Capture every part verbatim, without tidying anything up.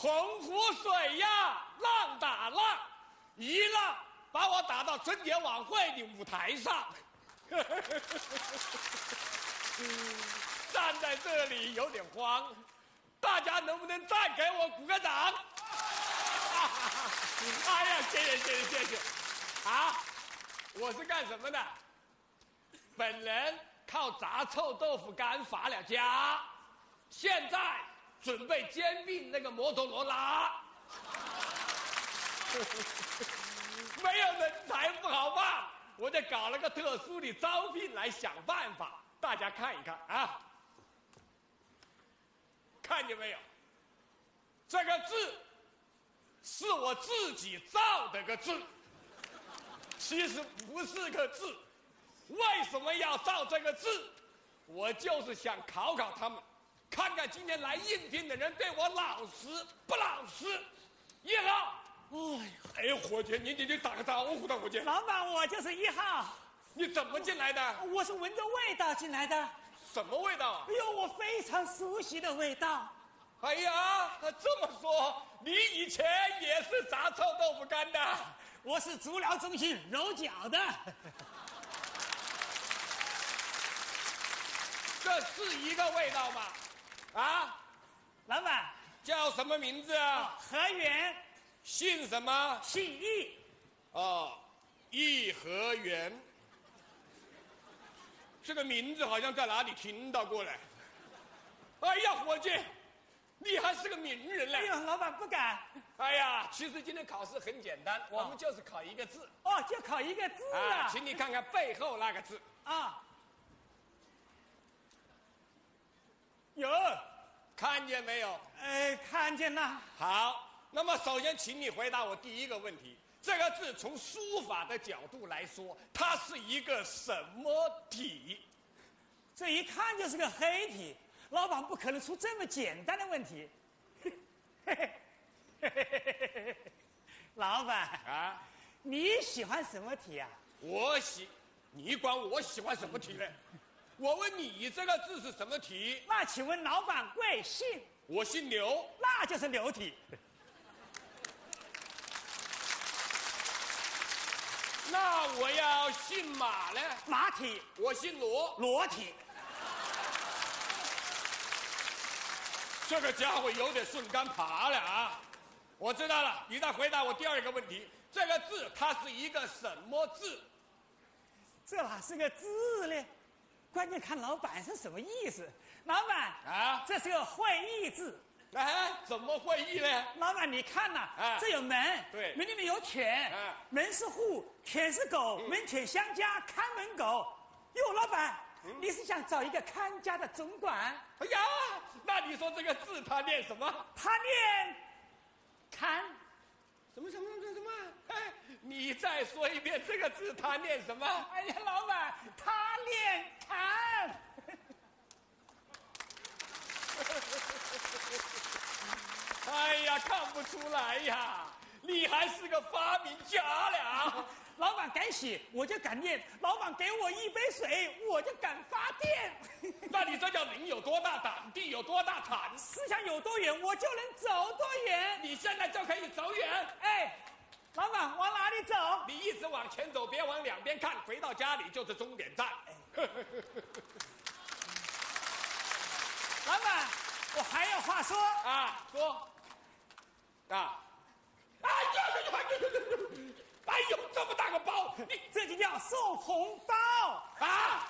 洪湖水呀，浪打浪，一浪把我打到春节晚会的舞台上。站在这里有点慌，大家能不能再给我鼓个掌？哎呀，谢谢谢谢谢谢！啊，我是干什么的？本人靠炸臭豆腐干发了家，现在准备兼并那个摩托罗拉。没有人才不好办，我就搞了个特殊的招聘来想办法，大家看一看啊，看见没有？这个字是我自己造的个字，其实不是个字。为什么要造这个字？我就是想考考他们，看看今天来应聘的人对我老实不老实。一号，哎呀，伙计，你你你打个招呼的，伙计。 老板，我就是一号。 你怎么进来的？ 我是闻着味道进来的。 什么味道？ 哎呦，我非常熟悉的味道。 哎呀，这么说，你以前也是炸臭豆腐干的？ 我是足疗中心揉脚的。 这是一个味道吗？啊， 老板叫什么名字啊？ 何源， 姓什么？ 姓易。 哦，颐和园。这个名字好像在哪里听到过嘞。哎呀，伙计，你还是个名人嘞！ 哎呦，老板不敢。 哎呀，其实今天考试很简单，我们就是考一个字。 哦，就考一个字啊，请你看看背后那个字。 啊。有， 看见没有？ 哎，看见了。 好，那么首先请你回答我第一个问题：这个字从书法的角度来说，它是一个什么体？ 这一看就是个黑体，老板不可能出这么简单的问题。老板啊， 你喜欢什么体啊？ 我喜，你管我喜欢什么体呢？我问你，这个字是什么体？ 那请问老板贵姓？ 我姓刘， 那就是刘体。 那我要姓马呢？ 马体。 我姓罗， 罗体。 这个家伙有点顺杆爬了啊！我知道了，你再回答我第二个问题：这个字它是一个什么字？ 这哪是个字呢？关键看老板是什么意思。老板啊， 这是个会意字。 哎，怎么会意呢？ 老板，你看呐、啊，这有门， 对， 门里面有犬，啊、门是户，犬是狗，嗯、门犬相加，看门狗。哟，老板，嗯、你是想找一个看家的总管？ 哎呀，那你说这个字他念什么？ 他念看。 什么什么什么什么？哎，你再说一遍这个字他念什么？ 哎呀，老板，他念看。 哎呀，看不出来呀，你还是个发明家了。 老板敢写，我就敢念；老板给我一杯水，我就敢发电。 那你这叫人有多大胆，地有多大产， 思想有多远，我就能走多远。 你现在就可以走远。 哎，老板往哪里走？ 你一直往前走，别往两边看，回到家里就是终点站。 老板，我还有话说啊，说啊！哎呀呀呀呀！哎呦，这么大个包，你这就叫送红包啊！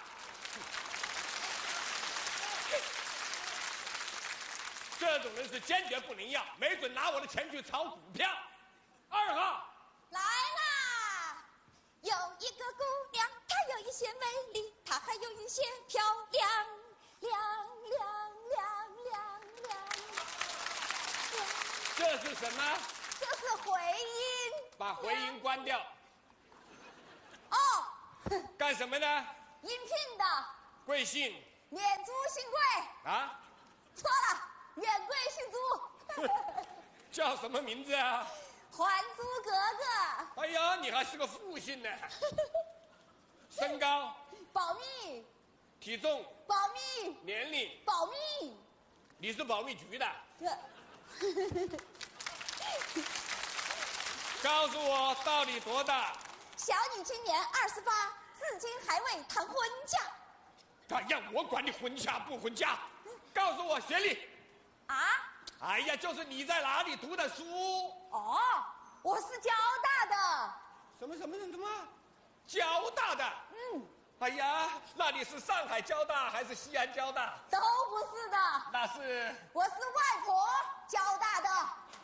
这种人是坚决不能要，没准拿我的钱去炒股票。二号来啦！有一个姑娘，她有一些美丽，她还有一些漂亮，亮亮亮亮亮亮。 这是什么？ 这是回音。 把回音关掉。 哦。 干什么呢？ 应聘的。 贵姓？ 免租姓贵。 啊？ 错了，远贵姓租。 叫什么名字啊？ 还租格格。 哎呀，你还是个复姓呢。身高？ 保密。 体重？ 保密。 年龄？ 保密。 你是保密局的？ 对。 告诉我到底多大？ 小女今年二十八，至今还未谈婚嫁。 哎呀，我管你婚嫁不婚嫁，告诉我学历。 啊？ 哎呀，就是你在哪里读的书？ 哦，我是交大的。 什么什么什么？交大的？ 嗯。 哎呀，那你是上海交大还是西安交大？ 都不是的。 那是？ 我是外婆交大的。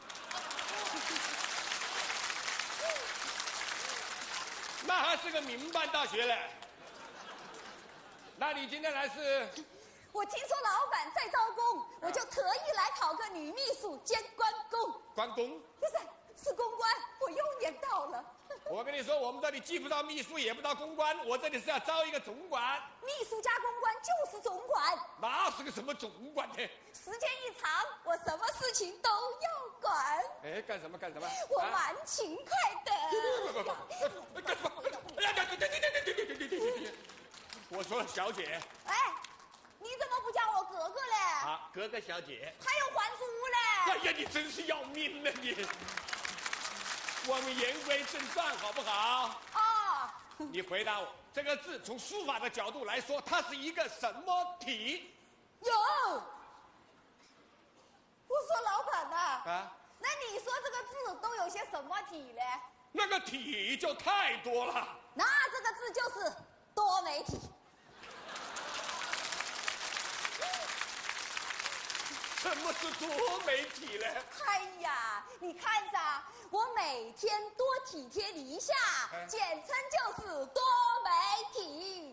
那还是个民办大学嘞。那你今天来是？ 我听说老板在招工，我就特意来考个女秘书兼关公。 关公？ 不是，是公关，我又年到了。 我跟你说，我们这里既不到秘书，也不到公关，我这里是要招一个总管。 秘书加公关就是总管。 那是个什么总管呢？ 时间一长，我什么事情都要管。 哎，干什么干什么？ 我蛮勤快的。 干什么？哎呀，对对对对对对对对对对！我说小姐。 哎，你怎么不叫我哥哥嘞？ 啊，格格小姐。 还有还珠嘞？ 哎呀，你真是要命了你！我们言归正传，好不好？ 哦。 你回答我，这个字从书法的角度来说，它是一个什么体？ 有。我说老板呐。 啊。 那你说这个字都有些什么体嘞？ 那个体就太多了。 那这个字就是多媒体。 什么是多媒体呢？ 哎呀，你看着，我每天多体贴你一下，哎、简称就是多媒体。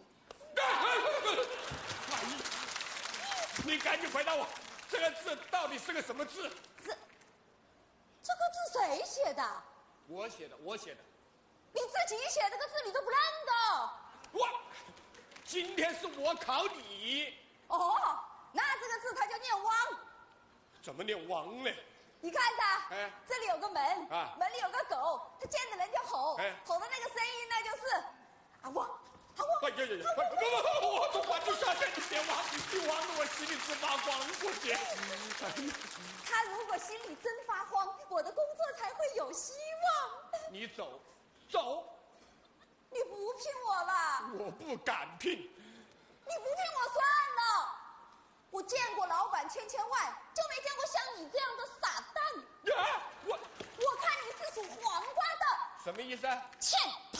哎呀，你赶紧回答我，这个字到底是个什么字？ 这，这个字谁写的？ 我写的，我写的。 你自己写这个字你都不认得？ 我，今天是我考你。 哦，那这个字它就念汪。 怎么念汪呢？ 你看着，哎，这里有个门，啊，门里有个狗，它见着人就吼，哎，吼的那个声音呢就是啊汪，啊汪。 哎呀呀呀！不不不，我总管就下线，你别汪，你汪得我心里直发慌，过节。 他如果心里真发慌，我的工作才会有希望。 你走，走。 你不聘我了？ 我不敢聘。 你不聘我算了。我见过老板千千万，就没见过像你这样的傻蛋。 啊，我我看你是属黄瓜的。 什么意思啊？ 欠拍。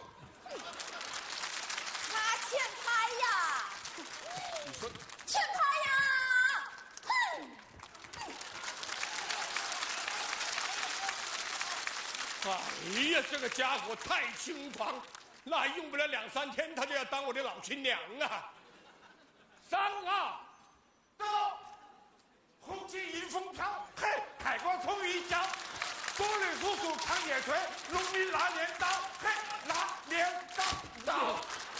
他欠拍呀。 你说欠拍呀。哼。 哎呀，这个家伙太轻狂，那用不了两三天，他就要当我的老亲娘啊！上啊！ 到，红旗迎风飘，嘿，海光冲云霄，风里叔叔扛铁锤，农民拿镰刀，嘿，拿镰刀刀。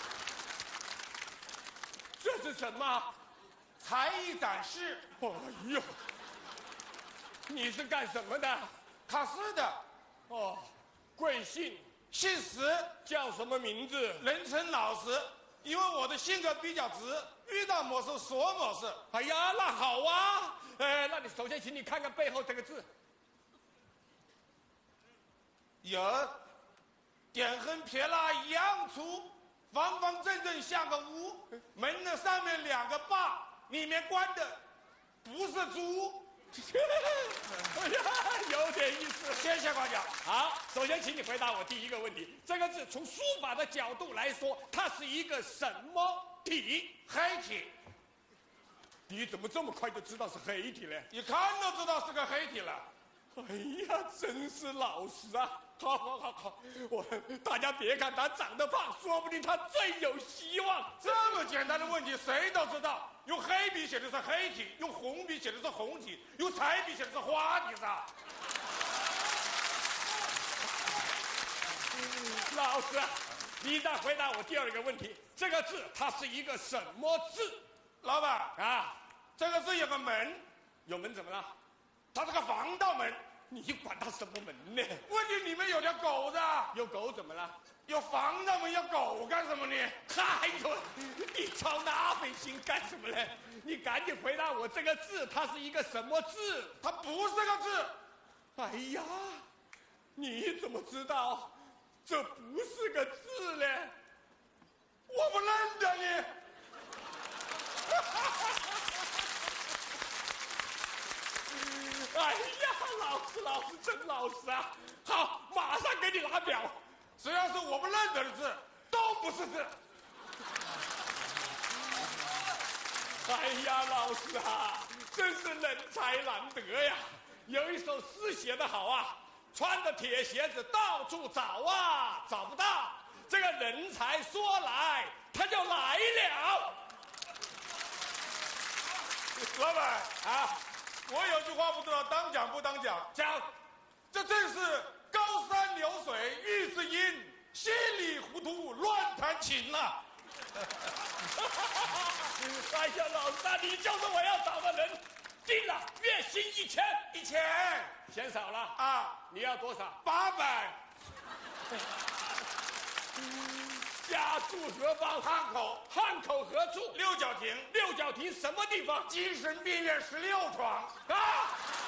这是什么？ 才艺展示。 哎呦，你是干什么的？ 考试的。 哦，贵姓？ 姓石， 叫什么名字？ 人称老石，因为我的性格比较直，遇到某事说某事。 哎呀，那好啊，呃，那你首先请你看看背后这个字。 有，点横撇捺一样粗，方方正正像个屋，门的上面两个把，里面关的不是猪。 哎呀，有点意思。 谢谢官长。 好，首先请你回答我第一个问题：这个字从书法的角度来说，它是一个什么体？ 黑体。 你怎么这么快就知道是黑体呢？ 一看都知道是个黑体了。 哎呀，真是老实啊！好好好好，我大家别看他长得胖，说不定他最有希望。 这么简单的问题谁都知道，用黑笔写的是黑体，用红笔写的是红体，用彩笔写的是花体上。 老师，你再回答我第二个问题，这个字它是一个什么字？ 老板啊， 这个字有个门， 有门怎么了？ 它是个防盗门。 你管它什么门呢？ 问题里面有条狗子。 有狗怎么了？ 有防盗门，有狗干什么呢？ 哎呦，你操那份心干什么呢？你赶紧回答我，这个字它是一个什么字？ 它不是个字， 哎呀，你怎么知道这不是个字呢？ 我不认得你。 哎呀，老师，老师真老实啊！好，马上给你拿表。 只要是我不认得的字，都不是字。 哎呀，老师啊，真是人才难得呀！有一首诗写得好啊，穿着铁鞋子到处找啊，找不到。这个人才说来，他就来了。 老板啊，我有句话不知道当讲不当讲。 讲， 这正是高山流水遇知音，稀里糊涂乱弹琴呐、啊。 哎呀，老师啊，你就是我要找的人。定了，月薪一千， 一千嫌少了啊？ 你要多少？ 八百。 家住何方？ 汉口。 汉口何处？ 六角亭。 六角亭什么地方？ 精神病院十六床。 啊！